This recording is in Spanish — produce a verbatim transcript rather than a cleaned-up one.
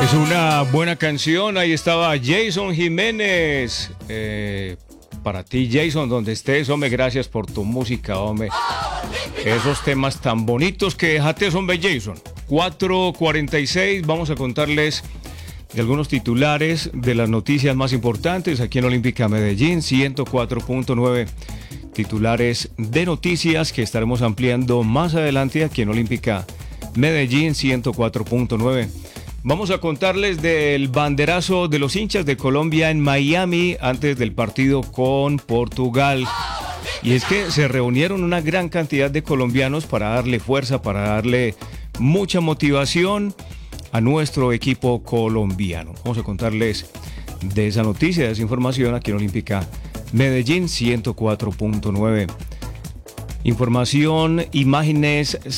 Es una buena canción, ahí estaba Jason Jiménez. Eh, para ti, Jason, donde estés, hombre, gracias por tu música, hombre. Esos temas tan bonitos que dejaste, hombre, Jason. cuatro cuarenta y seis, vamos a contarles de algunos titulares de las noticias más importantes aquí en Olímpica Medellín, ciento cuatro punto nueve titulares de noticias que estaremos ampliando más adelante aquí en Olímpica Medellín, ciento cuatro punto nueve. Vamos a contarles del banderazo de los hinchas de Colombia en Miami antes del partido con Portugal. Y es que se reunieron una gran cantidad de colombianos para darle fuerza, para darle mucha motivación a nuestro equipo colombiano. Vamos a contarles de esa noticia, de esa información aquí en Olímpica Medellín, ciento cuatro punto nueve. Información, imágenes